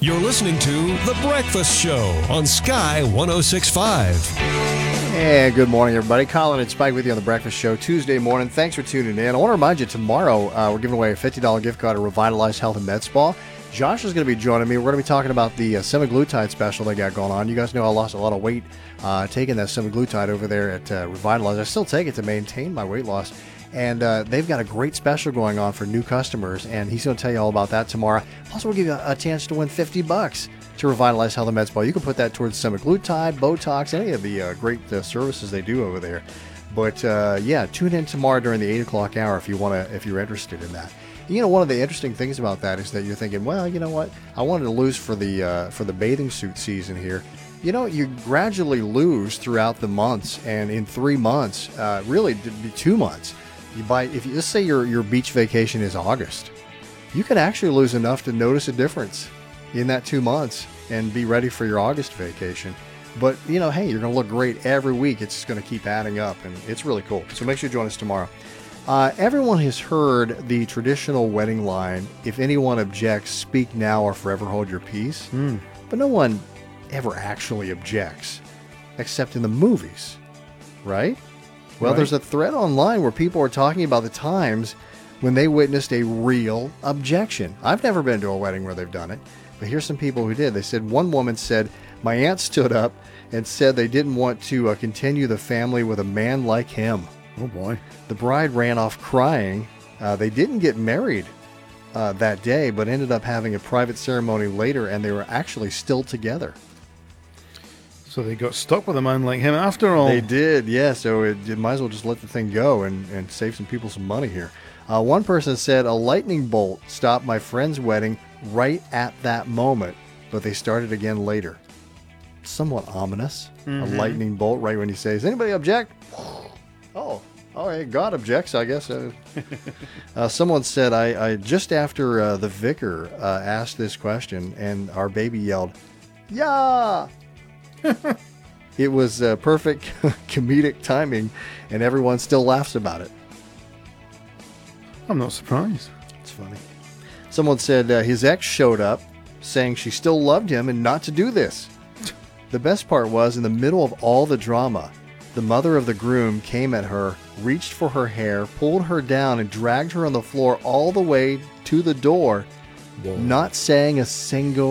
You're listening to The Breakfast Show on Sky 106.5. And good morning, everybody. Colin and Spike with you on The Breakfast Show Tuesday morning. Thanks for tuning in. I want to remind you, tomorrow we're giving away a $50 gift card to Revitalize Health and Med Spa. Josh is going to be joining me. We're going to be talking about the semaglutide special they got going on. You guys know I lost a lot of weight taking that semaglutide over there at Revitalize. I still take it to maintain my weight loss. And they've got a great special going on for new customers, and he's going to tell you all about that tomorrow. Also, we'll give you a chance to win $50 to Revitalize Health and Med Spa. You can put that towards semaglutide, Botox, any of the great services they do over there. But yeah, tune in tomorrow during the 8 o'clock hour if you're interested in that. You know, one of the interesting things about that is that you're thinking, well, you know what? I wanted to lose for the bathing suit season here. You know, you gradually lose throughout the months, and in 3 months, really 2 months. If you just say your beach vacation is August, you could actually lose enough to notice a difference in that 2 months and be ready for your August vacation. But, you know, hey, you're going to look great every week. It's just going to keep adding up, and it's really cool. So make sure you join us tomorrow. Everyone has heard the traditional wedding line, if anyone objects, speak now or forever hold your peace. But no one ever actually objects, except in the movies, right? Well, There's a thread online where people are talking about the times when they witnessed a real objection. I've never been to a wedding where they've done it, but here's some people who did. They said one woman said, "My aunt stood up and said they didn't want to continue the family with a man like him." Oh, boy. The bride ran off crying. They didn't get married that day, but ended up having a private ceremony later, and they were actually still together. So they got stuck with a man like him after all. They did, yeah. So it might as well just let the thing go and save some people some money here. One person said, "A lightning bolt stopped my friend's wedding right at that moment, but they started again later." Somewhat ominous. A lightning bolt right when you say, "Does anybody object?" Oh, hey, God objects, I guess. Someone said, I just after the vicar asked this question, and our baby yelled, "Yeah!" It was perfect comedic timing, and everyone still laughs about it. I'm not surprised. It's funny. Someone said his ex showed up, saying she still loved him and not to do this. The best part was, in the middle of all the drama, the mother of the groom came at her, reached for her hair, pulled her down, and dragged her on the floor all the way to the door, not saying a single